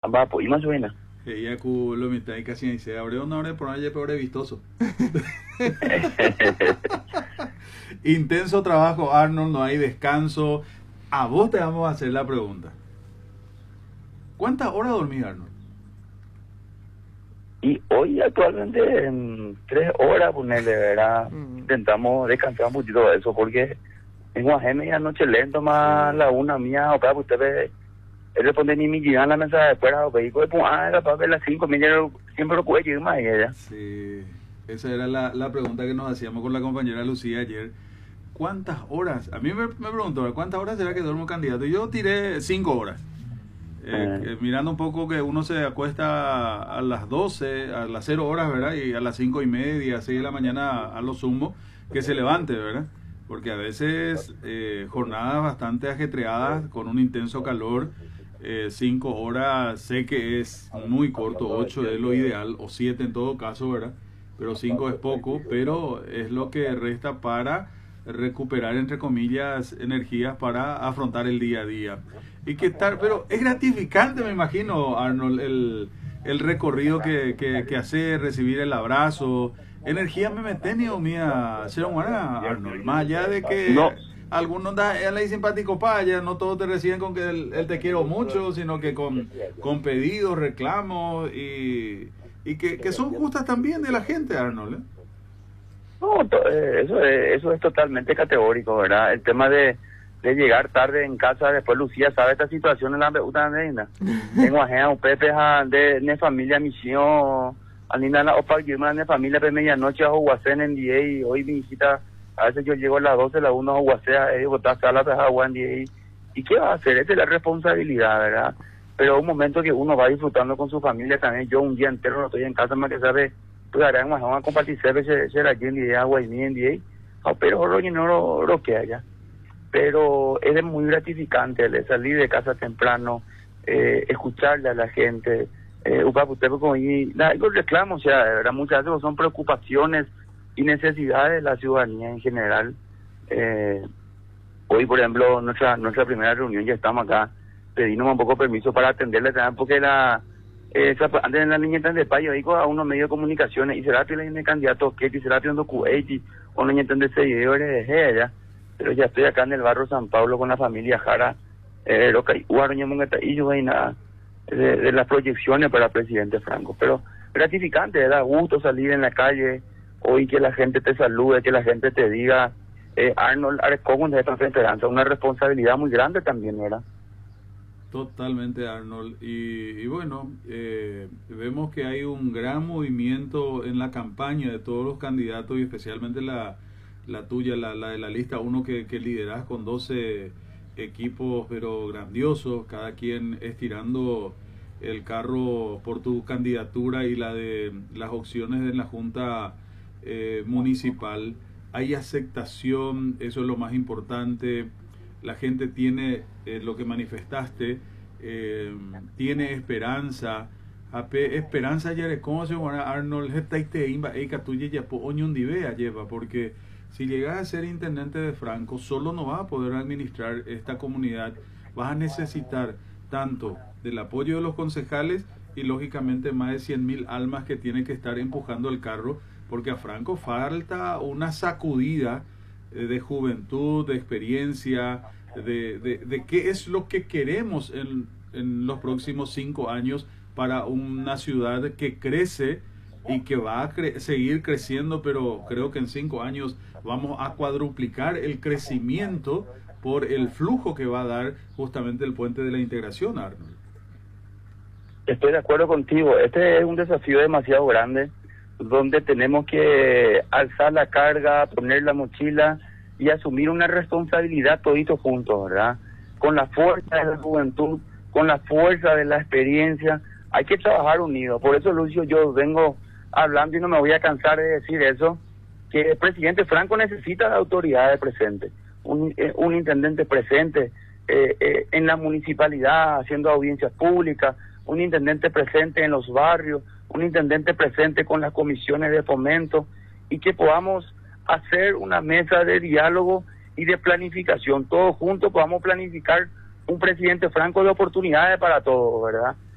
va, pues, y más buena. Ella lo mitad y casi dice, abre una hora por allá, peor vistoso. Intenso trabajo, Arnold, no hay descanso. A vos te vamos a hacer la pregunta. ¿Cuántas horas dormís, Arnold? Y hoy actualmente en 3 horas, ponerle, ¿verdad? Intentamos descansar un poquito de eso, porque en Guajeme ya noche lento, más la una mía, o para usted ve, él le pone ni mi llegan la mesa de fuera, o vehículo, pues, era para ver las 5, siempre lo puede llegar más ella. Sí, esa era la pregunta que nos hacíamos con la compañera Lucía ayer. ¿Cuántas horas? A mí me preguntó, ¿cuántas horas será que duerme un candidato? Y yo tiré 5 horas. Mirando un poco que uno se acuesta a las 12, a las 0 horas, ¿verdad? Y a las 5:30, 6 de la mañana a lo sumo, que se levante, ¿verdad? Porque a veces jornadas bastante ajetreadas con un intenso calor, 5 horas sé que es muy corto, 8 es lo ideal, o 7 en todo caso, ¿verdad? Pero 5 es poco, pero es lo que resta para recuperar, entre comillas, energías para afrontar el día a día. Y qué tal, pero es gratificante, me imagino, Arnold, el recorrido que hace, recibir el abrazo. Energía me meten, mía, Arnold, más allá de que No, algunos le dicen simpático paya, no todos te reciben con que él te quiero mucho, sino que con pedidos, reclamos y que son justas también de la gente, Arnold, ¿eh? no, eso es totalmente categórico, ¿verdad? El tema de llegar tarde en casa, después Lucía sabe esta situación en la reina. Tengo a un Pepe de familia misión, a Nina la opa, yo de familia de medianoche a Huacén en día y hoy mi hijita, a veces yo llego a las 12, la 1 a Huacén, a botar sala de agua en día y ¿qué va a hacer? Esa es la responsabilidad, ¿verdad? Pero un momento que uno va disfrutando con su familia también, yo un día entero no estoy en casa, más que sabe, pues harán más a compartir se la gente agua y mi en día, pero no lo que haya. Pero es muy gratificante el salir de casa temprano, escucharle a la gente, los reclamos, o sea, de verdad, muchas veces son preocupaciones y necesidades de la ciudadanía en general. Hoy, por ejemplo, nuestra primera reunión, ya estamos acá, pedimos un poco permiso para atenderle también, porque antes de la niñeta de payo, ahí a unos medios de comunicaciones, y será que el candidato que será que un documente, o no niñeta de seguidores de ella. Pero ya estoy acá en el barrio San Pablo con la familia Jara, lo que y yo nada de las proyecciones para el presidente Franco. Pero gratificante, da gusto salir en la calle, hoy que la gente te salude, que la gente te diga, Arnold Arecón de esta esperanza, una responsabilidad muy grande también era. Totalmente, Arnold. Y bueno, vemos que hay un gran movimiento en la campaña de todos los candidatos y especialmente la tuya, la de la lista 1 que lideras con 12 equipos pero grandiosos, cada quien estirando el carro por tu candidatura y la de las opciones en la Junta Municipal. Hay aceptación, eso es lo más importante. La gente tiene lo que manifestaste, tiene esperanza. Esperanza ya cómo se llama Arnold lleva, porque si llegas a ser intendente de Franco, solo no vas a poder administrar esta comunidad, vas a necesitar tanto del apoyo de los concejales y lógicamente más de 100.000 almas que tienen que estar empujando el carro, porque a Franco falta una sacudida de juventud, de experiencia, de qué es lo que queremos en los próximos 5 años para una ciudad que crece y que va a seguir creciendo, pero creo que en 5 años vamos a cuadruplicar el crecimiento por el flujo que va a dar justamente el puente de la integración, Arnold. Estoy de acuerdo contigo, este es un desafío demasiado grande, donde tenemos que alzar la carga, poner la mochila y asumir una responsabilidad toditos juntos, ¿verdad? Con la fuerza de la juventud, con la fuerza de la experiencia, hay que trabajar unidos. Por eso, Lucio, yo vengo hablando y no me voy a cansar de decir eso, que el presidente Franco necesita de autoridades presentes, un intendente presente en la municipalidad haciendo audiencias públicas, un intendente presente en los barrios, un intendente presente con las comisiones de fomento y que podamos hacer una mesa de diálogo y de planificación. Todos juntos podamos planificar un presidente Franco de oportunidades para todos, ¿verdad?